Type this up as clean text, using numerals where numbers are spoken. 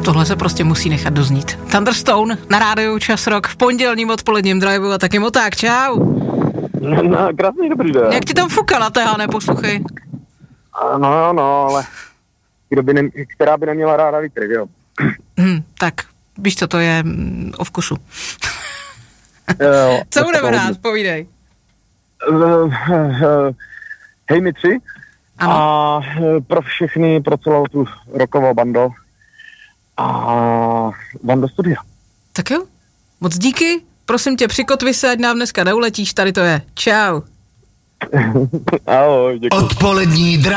Tohle se prostě musí nechat doznít. Thunderstone na rádiu Čas Rock v pondělním odpoledním driveu a taky Moták, čau. No, krásný dobrý den. Jak ti tam fukala TH, posluchej? No, ale která by neměla ráda vítry, jo? Tak, víš, co to je o vkusu. Jo, co budeme rád, povídej. Hej mi 3 a pro všechny, pro celou tu rockovou bandu a bando studia. Tak jo, moc díky, prosím tě, přikotvi se, ať nám dneska neuletíš, tady to je. Čau. Ahoj, děkuji. Odpolední